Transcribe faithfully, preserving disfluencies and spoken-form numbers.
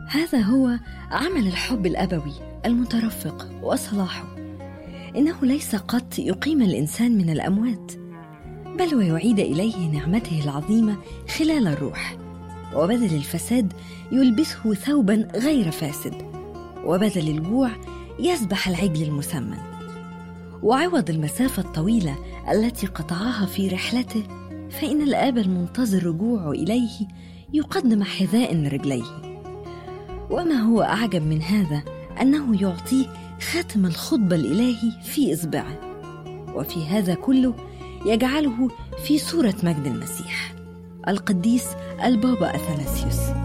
هذا هو عمل الحب الأبوي المترفق وصلاحه. إنه ليس قط يقيم الإنسان من الأموات، بل ويعيد إليه نعمته العظيمة خلال الروح، وبدل الفساد يلبسه ثوبا غير فاسد، وبدل الجوع يذبح العجل المسمن، وعوض المسافة الطويلة التي قطعها في رحلته، فإن الآب المنتظر رجوعه إليه يقدم حذاء رجليه. وما هو أعجب من هذا أنه يعطيه خاتم الخطبة الإلهي في إصبعه، وفي هذا كله يجعله في صورة مجد المسيح. القديس البابا أثناسيوس.